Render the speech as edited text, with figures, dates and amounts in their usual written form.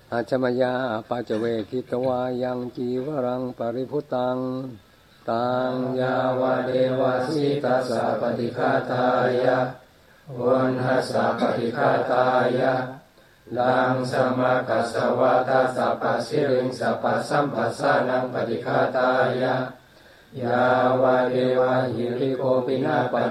อาชมยาปัจเวคิตวายังจีวรังปริพุตังตังยาวะเดวะสิตัสสะปฏิฆาตายะวันหัสสะปฏิฆาตายะลังสมะกัสสวะตัสสะปัสสิริงสัพพสัมปัสสานังปฏิฆาตายะยาวะเดวะหิริโกปินาป